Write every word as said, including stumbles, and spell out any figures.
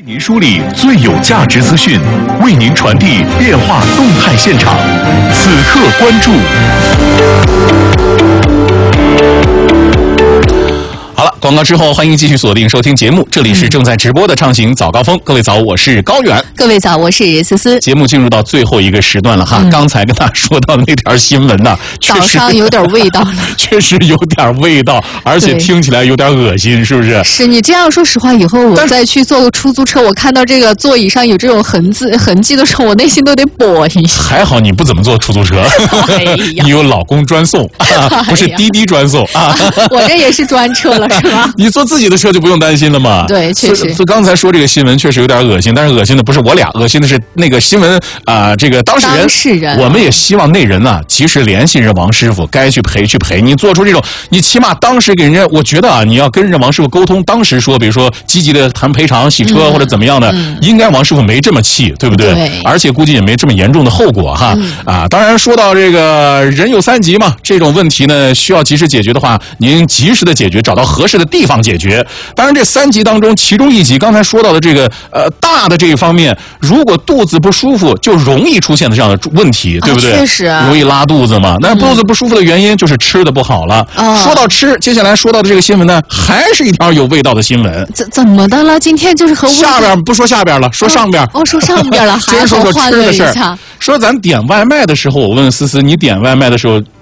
您梳理最有价值资讯，为您传递变化动态现场。此刻关注。好了，广告之后，欢迎继续锁定收听节目。这里是正在直播的畅行早高峰，各位早，我是高远。 各位早，我是思思。 节目进入到最后一个时段了哈，嗯、刚才跟大家说到的那条新闻呢， 早上有点味道了， 确实有点味道，而且听起来有点恶心，是不是？ 是你这样说实话，以后我再去坐个出租车，我看到这个座椅上有这种痕迹痕迹的时候，我内心都得啵一下。 还好你不怎么坐出租车， 哎、 你有老公专送，啊、不是滴滴专送啊。 我这也是专车了，是吧？ 你坐自己的车就不用担心了嘛。 对，确实。 所以刚才说这个新闻确实有点恶心，但是恶心的不是我俩，恶心的是那个新闻啊、呃，这个当事人。 当事人。 我们也希望那人呢、啊，及时联系人王师傅，该去赔去赔。你做出这种，你起码当时给人家，我觉得啊，你要跟人家王师傅沟通，当时说，比如说积极的谈赔偿、洗车、嗯、或者怎么样的，嗯、应该王师傅没这么气，对不对？ 对。 而且估计也没这么严重的后果哈。嗯、啊，当然说到这个人有三急嘛，这种问题呢需要及时解决的话，您及时的解决，找到合适的地方解决。当然，这三级当中，其中一级刚才说到的这个呃大的这一方面，如果肚子不舒服，就容易出现的这样的问题，对不对？ 啊、确实、啊， 容易拉肚子嘛。那肚子不舒服的原因就是吃的不好了。嗯、说到吃，接下来说到的这个新闻呢，还是一条有味道的新闻。 怎怎么的了？今天就是和下边不说下边了，说上边。 哦，哦说上边了， 先说说吃的事儿。说咱点外卖的时候，我问思思，你点外卖的时候。